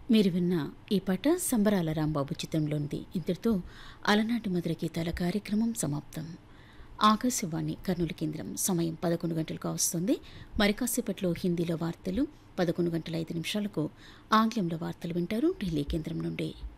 మీరు విన్న ఈ పాట సంబరాల రాంబాబు చిత్రంలోనిది. ఇంతటితో అలనాటి మధుర గీతాల కార్యక్రమం సమాప్తం. ఆకాశవాణి కర్నూలు కేంద్రం సమయం 11 గంటలకు వస్తుంది. మరి కాసేపట్లో హిందీలో వార్తలు, 11 గంటల 5 నిమిషాలకు ఆంగ్లంలో వార్తలు వింటారు ఢిల్లీ కేంద్రం నుండి.